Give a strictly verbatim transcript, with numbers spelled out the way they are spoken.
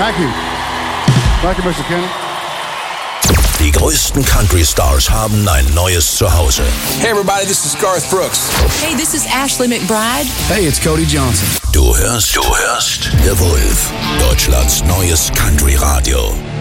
Thank you. Thank you, Mister Kenny. Die größten Country Stars haben ein neues Zuhause. Hey everybody, this is Garth Brooks. Hey, this is Ashley McBryde. Hey, it's Cody Johnson. Du hörst, du hörst The Wolf, Deutschlands neues Country Radio.